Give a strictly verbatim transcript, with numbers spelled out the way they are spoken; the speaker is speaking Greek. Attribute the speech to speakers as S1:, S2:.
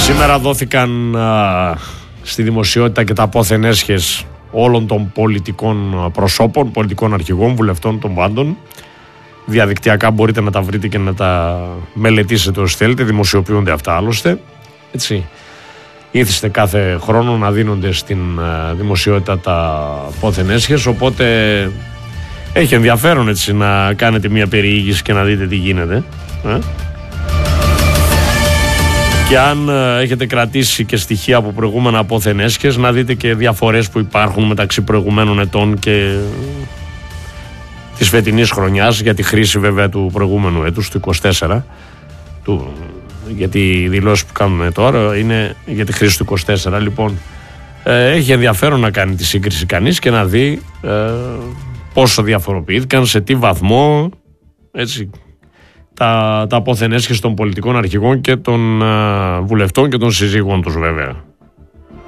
S1: Σήμερα δόθηκαν α, στη δημοσιότητα και τα πόθεν έσχες όλων των πολιτικών προσώπων, πολιτικών αρχηγών, βουλευτών των πάντων. Διαδικτυακά μπορείτε να τα βρείτε και να τα μελετήσετε όσοι θέλετε, δημοσιοποιούνται αυτά άλλωστε. Έτσι. Ήθιστε κάθε χρόνο να δίνονται στην δημοσιότητα τα πόθεν έσχες, οπότε έχει ενδιαφέρον έτσι να κάνετε μια περιήγηση και να δείτε τι γίνεται. Ε? Και αν έχετε κρατήσει και στοιχεία από προηγούμενα πόθεν έσχες, να δείτε και διαφορές που υπάρχουν μεταξύ προηγουμένων ετών και της φετινής χρονιάς, για τη χρήση βέβαια του προηγούμενου έτους, του είκοσι τέσσερα, του, γιατί οι δηλώσεις που κάνουμε τώρα είναι για τη χρήση του είκοσι τέσσερα. Λοιπόν, ε, έχει ενδιαφέρον να κάνει τη σύγκριση κανείς και να δει ε, πόσο διαφοροποιήθηκαν, σε τι βαθμό, έτσι, τα, τα πόθεν έσχες των πολιτικών αρχηγών και των ε, βουλευτών και των συζύγων τους βέβαια.